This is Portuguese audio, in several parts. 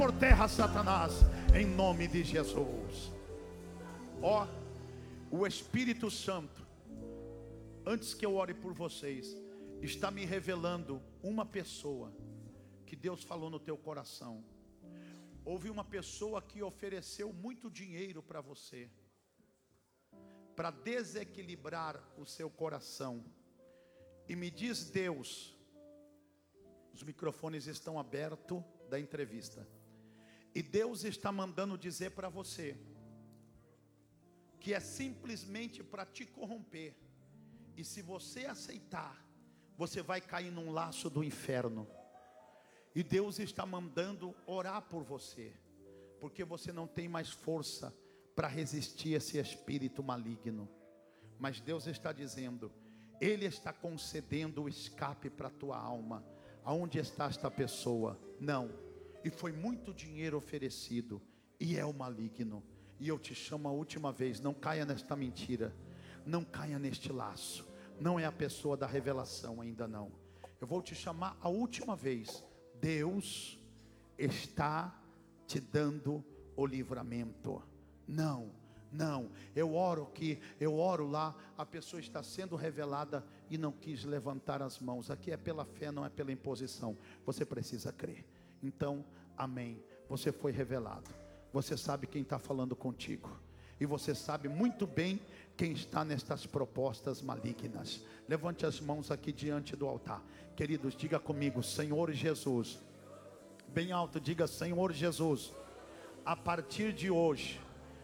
por terra, Satanás, em nome de Jesus. Ó, o Espírito Santo, antes que eu ore por vocês, está me revelando uma pessoa que Deus falou no teu coração. Houve uma pessoa que ofereceu muito dinheiro para você, para desequilibrar o seu coração. E me diz Deus, os microfones estão abertos da entrevista, e Deus está mandando dizer para você que é simplesmente para te corromper. E se você aceitar, você vai cair num laço do inferno. E Deus está mandando orar por você, porque você não tem mais força para resistir a esse espírito maligno. Mas Deus está dizendo, Ele está concedendo o escape para a tua alma. Aonde está esta pessoa? Não. E foi muito dinheiro oferecido, e é o maligno. E eu te chamo a última vez, não caia nesta mentira, não caia neste laço. Não é a pessoa da revelação ainda não. Eu vou te chamar a última vez. Deus está te dando o livramento. Não, eu oro lá, a pessoa está sendo revelada e não quis levantar as mãos. Aqui é pela fé, não é pela imposição. Você precisa crer. Então, amém. Você foi revelado. Você sabe quem está falando contigo. E você sabe muito bem quem está nestas propostas malignas. Levante as mãos aqui diante do altar. Queridos, diga comigo, Senhor Jesus. Bem alto, diga, Senhor Jesus. A partir de hoje,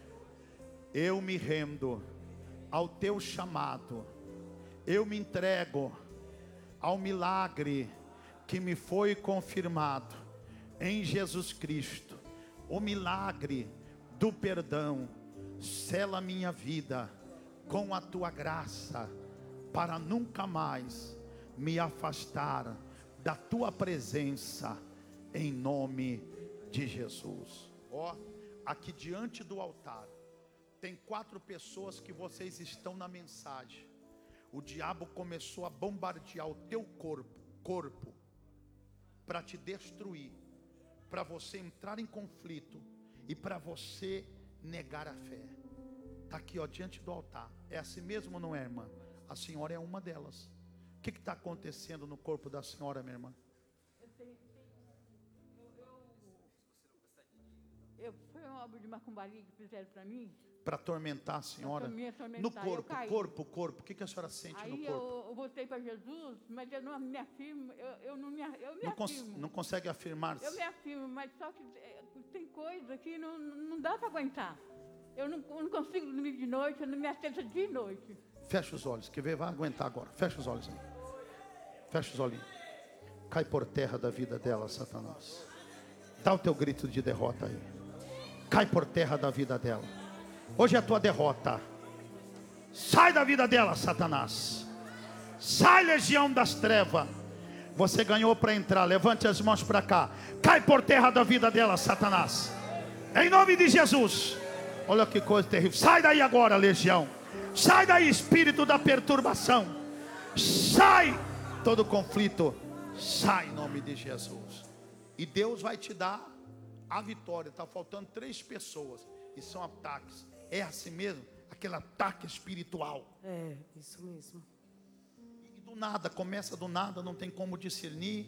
eu me rendo ao teu chamado. Eu me entrego ao milagre que me foi confirmado em Jesus Cristo. O milagre do perdão. Sela minha vida com a tua graça, para nunca mais me afastar da tua presença, em nome de Jesus. Ó, aqui diante do altar tem 4 pessoas que vocês estão na mensagem. O diabo começou a bombardear o teu corpo para te destruir, para você entrar em conflito e para você negar a fé. Está aqui, ó, diante do altar. É assim mesmo ou não é, irmã? A senhora é uma delas. O que está acontecendo no corpo da senhora, minha irmã? Foi uma obra de macumbaria que fizeram para mim. Para atormentar a senhora? No corpo. O que a senhora sente no corpo? Eu voltei para Jesus, mas eu não me afirmo. Eu me afirmo. Não consegue afirmar-se? Eu me afirmo, mas só que tem coisa que não dá para aguentar. Eu não consigo dormir de noite, eu não me assento de noite. Fecha os olhos, que vai aguentar agora. Fecha os olhos aí. Fecha os olhinhos. Cai por terra da vida dela, Satanás. Dá o teu grito de derrota aí. Cai por terra da vida dela. Hoje é a tua derrota. Sai da vida dela, Satanás. Sai, legião das trevas. Você ganhou para entrar. Levante as mãos para cá. Cai por terra da vida dela, Satanás. Em nome de Jesus. Olha que coisa terrível. Sai daí agora, legião. Sai daí, espírito da perturbação. Sai. Todo conflito. Sai em nome de Jesus. E Deus vai te dar a vitória. Está faltando 3 pessoas. E são ataques. É assim mesmo? Aquele ataque espiritual. É, isso mesmo. E do nada, começa do nada, não tem como discernir.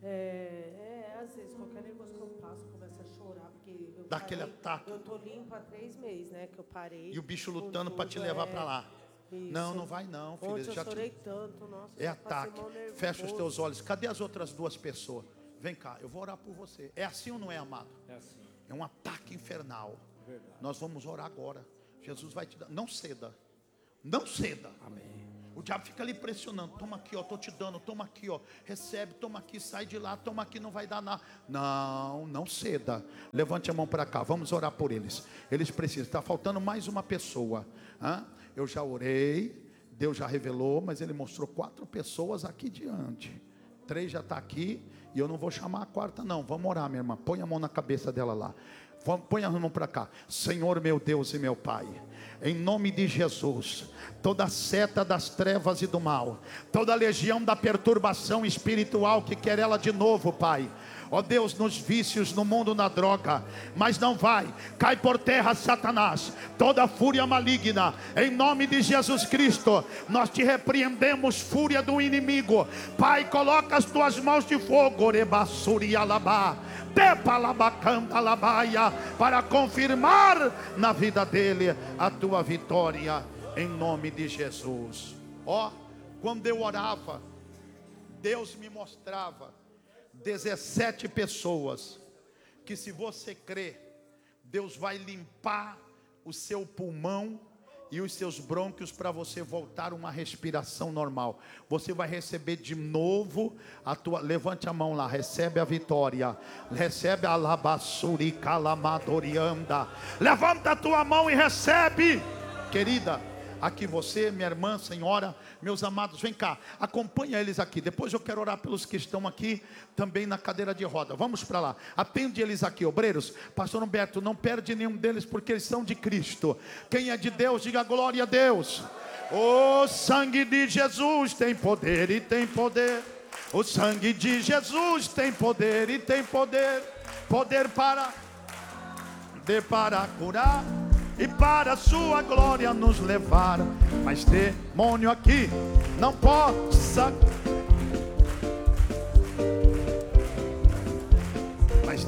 Às vezes qualquer negócio que eu faço, começa a chorar, porque eu dá aquele ataque. Eu tô limpa há 3 meses, né, que eu parei. E o bicho lutando para te levar para lá. Isso. Não vai não, filha. Ontem eu chorei tanto, nossa. É ataque. Fecha os teus olhos. Cadê as outras 2 pessoas? Vem cá, eu vou orar por você. É assim ou não é, amado? É assim. É um ataque infernal. Verdade. Nós vamos orar agora. Jesus vai te dar. Não ceda. Não ceda. Amém. O diabo fica ali pressionando. Toma aqui, ó, tô te dando. Toma aqui, ó. Recebe, toma aqui, sai de lá. Toma aqui, não vai dar nada. Não ceda. Levante a mão para cá. Vamos orar por eles. Eles precisam. Está faltando mais uma pessoa. Eu já orei. Deus já revelou. Mas Ele mostrou 4 pessoas aqui diante. 3 já está aqui. E eu não vou chamar a 4ª não. Vamos orar, minha irmã. Põe a mão na cabeça dela lá. Põe a mão para cá. Senhor meu Deus e meu Pai, em nome de Jesus, toda seta das trevas e do mal, toda legião da perturbação espiritual que quer ela de novo, Pai, ó Deus, nos vícios, no mundo, na droga. Mas não vai, cai por terra, Satanás, toda fúria maligna, em nome de Jesus Cristo. Nós te repreendemos, fúria do inimigo. Pai, coloca as tuas mãos de fogo, para confirmar na vida dele a tua vitória, em nome de Jesus. Ó, quando eu orava, Deus me mostrava 17 pessoas que, se você crer, Deus vai limpar o seu pulmão e os seus brônquios para você voltar uma respiração normal. Você vai receber de novo a tua... Levante a mão lá, recebe a vitória. Recebe a labassuri calamadorianda. Levanta a tua mão e recebe, querida. Aqui você, minha irmã, senhora, meus amados, vem cá, acompanha eles aqui. Depois eu quero orar pelos que estão aqui também na cadeira de roda. Vamos para lá, atende eles aqui, obreiros. Pastor Humberto, não perde nenhum deles, porque eles são de Cristo. Quem é de Deus, diga glória a Deus. O sangue de Jesus tem poder e tem poder. O sangue de Jesus tem poder e tem poder. Poder para curar e para a sua glória nos levar. Mas demônio aqui não possa